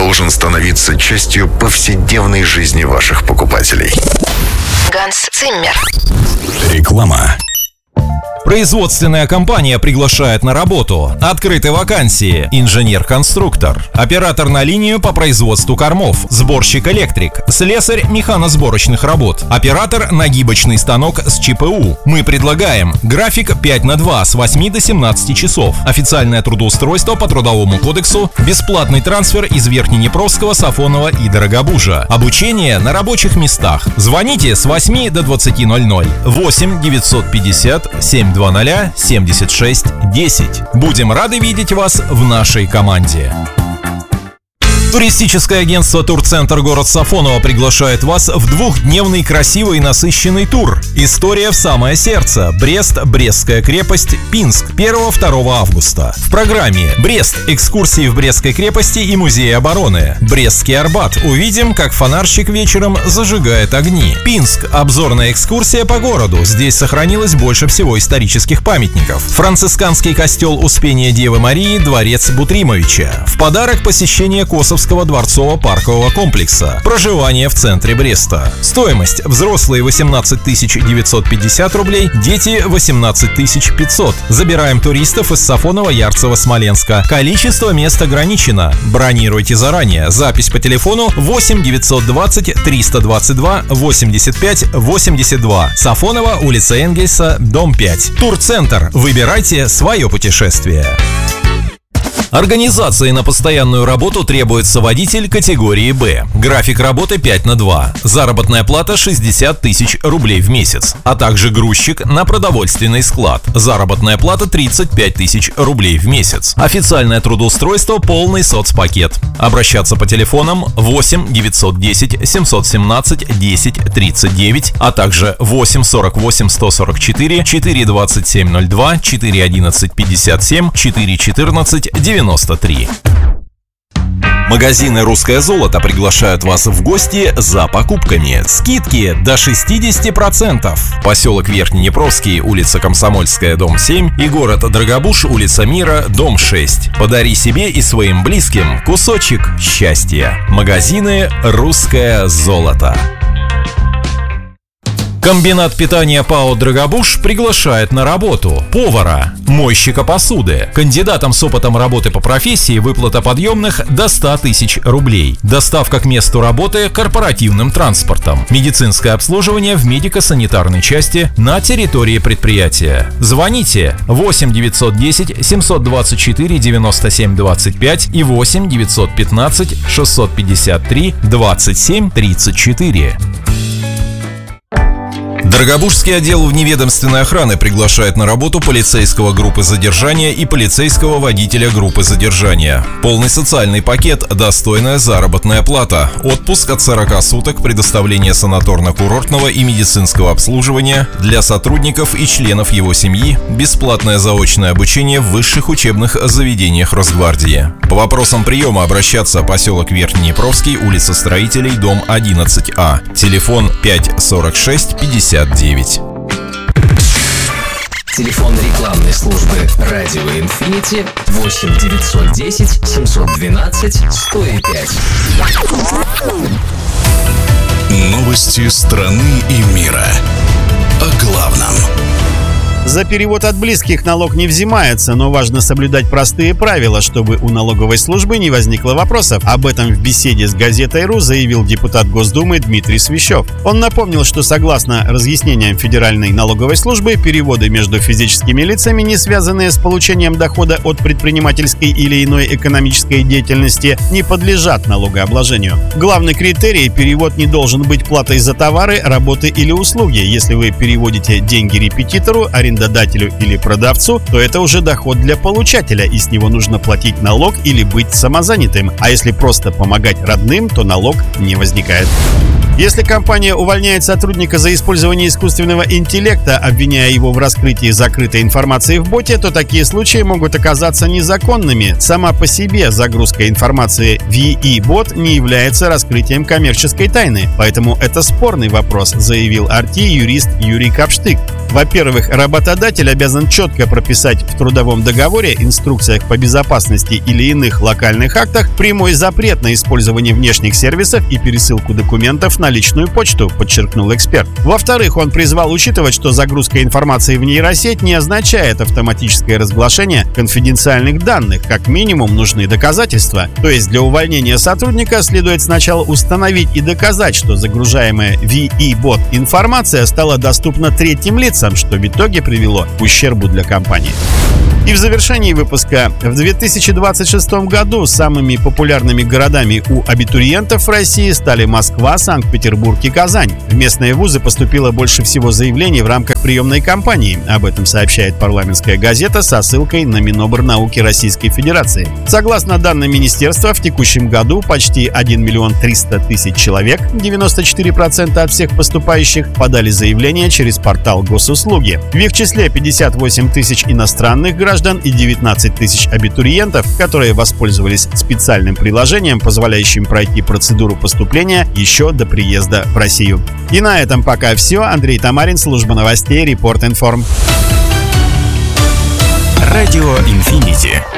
должен становиться частью повседневной жизни ваших покупателей. Ганс Циммер. Реклама. Производственная компания приглашает на работу. Открыты вакансии: инженер-конструктор, оператор на линию по производству кормов, сборщик-электрик, слесарь механосборочных работ, оператор нагибочный станок с ЧПУ. Мы предлагаем график 5/2 с 8 до 17 часов, официальное трудоустройство по Трудовому кодексу, бесплатный трансфер из Верхнеднепровского, Сафонова и Дорогобужа, обучение на рабочих местах. Звоните с 8 до 20:00. 8 950 720 76 10. Будем рады видеть вас в нашей команде. Туристическое агентство «Турцентр город Сафоново» приглашает вас в двухдневный красивый и насыщенный тур. История в самое сердце. Брест, Брестская крепость, Пинск. 1-2 августа. В программе: Брест. Экскурсии в Брестской крепости и музее обороны. Брестский Арбат. Увидим, как фонарщик вечером зажигает огни. Пинск. Обзорная экскурсия по городу. Здесь сохранилось больше всего исторических памятников. Францисканский костел Успения Девы Марии, дворец Бутримовича. В подарок посещение Косовского дворцово-паркового комплекса. Проживание в центре Бреста. Стоимость: взрослые 18 950 рублей, дети 18 500. Забираем туристов из Сафонова, Ярцево, Смоленска. Количество мест ограничено. Бронируйте заранее. Запись по телефону 8 920 322 85 82. Сафонова, улица Энгельса, дом 5. Турцентр. Выбирайте свое путешествие. Организации на постоянную работу требуется водитель категории «Б». График работы 5/2. Заработная плата 60 тысяч рублей в месяц. А также грузчик на продовольственный склад. Заработная плата 35 тысяч рублей в месяц. Официальное трудоустройство, полный соцпакет. Обращаться по телефонам 8 910 717 10 39, а также 8 48 144 4 27 02 4 11 57 4 14 93. Магазины «Русское золото» приглашают вас в гости за покупками. Скидки до 60%. Поселок Верхнеднепровский, улица Комсомольская, дом 7 и город Дорогобуж, улица Мира, дом 6. Подари себе и своим близким кусочек счастья. Магазины «Русское золото». Комбинат питания ПАО «Дорогобуж» приглашает на работу повара, мойщика посуды. Кандидатам с опытом работы по профессии выплата подъемных до 100 тысяч рублей. Доставка к месту работы корпоративным транспортом. Медицинское обслуживание в медико-санитарной части на территории предприятия. Звоните 8 910 724 97 25 и 8 915 653 27 34. Дорогобужский отдел вневедомственной охраны приглашает на работу полицейского группы задержания и полицейского водителя группы задержания. Полный социальный пакет, достойная заработная плата, отпуск от 40 суток, предоставление санаторно-курортного и медицинского обслуживания для сотрудников и членов его семьи, бесплатное заочное обучение в высших учебных заведениях Росгвардии. По вопросам приема обращаться: поселок Верхнеднепровский, улица Строителей, дом 11А, телефон 546 59. Телефон рекламной службы «Радио Инфинити» 8 910 712 105. Новости страны и мира. О главном. За перевод от близких налог не взимается, но важно соблюдать простые правила, чтобы у налоговой службы не возникло вопросов. Об этом в беседе с газетой «РУ» заявил депутат Госдумы Дмитрий Свищев. Он напомнил, что согласно разъяснениям Федеральной налоговой службы, переводы между физическими лицами, не связанные с получением дохода от предпринимательской или иной экономической деятельности, не подлежат налогообложению. Главный критерий – перевод не должен быть платой за товары, работы или услуги. Если вы переводите деньги репетитору, арендодателю или продавцу, то это уже доход для получателя, и с него нужно платить налог или быть самозанятым. А если просто помогать родным, то налог не возникает. Если компания увольняет сотрудника за использование искусственного интеллекта, обвиняя его в раскрытии закрытой информации в боте, то такие случаи могут оказаться незаконными. Сама по себе загрузка информации в ЕИ-бот не является раскрытием коммерческой тайны, поэтому это спорный вопрос, заявил RT-юрист Юрий Капштык. Во-первых, работодатель обязан четко прописать в трудовом договоре, инструкциях по безопасности или иных локальных актах прямой запрет на использование внешних сервисов и пересылку документов на личную почту, подчеркнул эксперт. Во-вторых, он призвал учитывать, что загрузка информации в нейросеть не означает автоматическое разглашение конфиденциальных данных. Как минимум нужны доказательства. То есть для увольнения сотрудника следует сначала установить и доказать, что загружаемая в ЕИ-бот информация стала доступна третьим лицам, что в итоге привело к ущербу для компании. И в завершении выпуска. В 2026 году самыми популярными городами у абитуриентов в России стали Москва, Санкт-Петербург и Казань. В местные вузы поступило больше всего заявлений в рамках приемной кампании. Об этом сообщает парламентская газета со ссылкой на Минобрнауки Российской Федерации. Согласно данным министерства, в текущем году почти 1 миллион 300 тысяч человек, 94% от всех поступающих, подали заявления через портал госуслуги. В их числе 58 тысяч иностранных граждан и 19 тысяч абитуриентов, которые воспользовались специальным приложением, позволяющим пройти процедуру поступления еще до приезда в Россию. И на этом пока все. Андрей Тамарин, служба новостей, Репорт Информ. Радио Инфинити.